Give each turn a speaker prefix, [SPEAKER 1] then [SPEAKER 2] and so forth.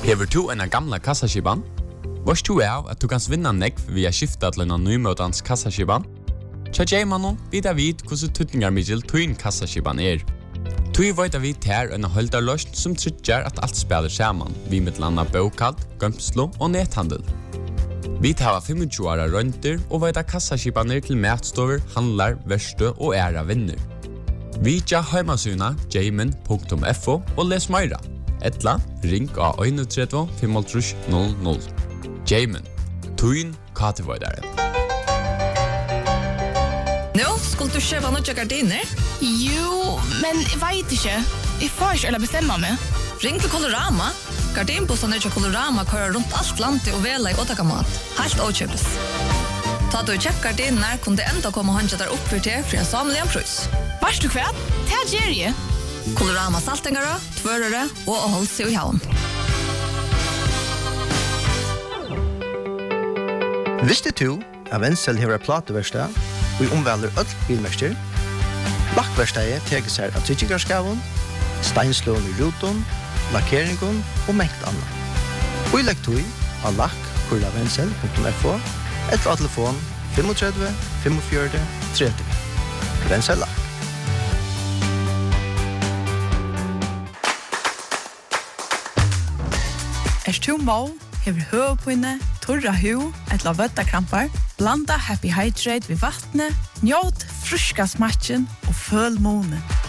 [SPEAKER 1] Hever du en gamla kassaskiban? Vars du av at du kan vinna nekv via skifta til en nymøtans kassaskiban? Tja Jaimanon vidar vid hvordan tutningar middel tuin kassaskiban Tui veit vi ter en holdarløst som tryggjar at alt spiller saman, vi mittlanda bokald, gømslo og nethandel. Vi tar 25 åra rønter og veit kassaskibaner til matstover, handlar, verste og æra vinner. Vi tja heimasuna jaimin.fo og les meira. Etla, ring av 31 55 00. Jaimin, tuin katevoidare.
[SPEAKER 2] Nå, skulle du kjøpe noen gardiner?
[SPEAKER 3] Jo, men jeg vet ikke. Jeg får ikke eller bestemme meg.
[SPEAKER 2] Ring til Colorama. Gardinbossene til Colorama kører rundt alt landet og vela i åtakamat. Helt åkjøpes. Ta du kjøpt gardiner, kunne det enda komme håndja der opp for til en samlig pris.
[SPEAKER 3] Varst du hva? Det er Jerry.
[SPEAKER 2] Colorama saltengere, tvørere og å holde seg i havn.
[SPEAKER 4] Visste du at Wenzel hever plateverstad og omvelder ødel bilmester? Lakkverstadet teker seg av tryggigarskaven, steinslån i ruton, lakkeringen og mengt annet. Og i lekktøy av lakk.wenzel.fo eller av telefon 35 45 30. Wenzel Lakk.
[SPEAKER 5] Tu må, hever høvpinne, torra hu, etla vøttakrampar, blanda Happy Hydrate ved vattnet, njåt fruska smatchen og føl månen.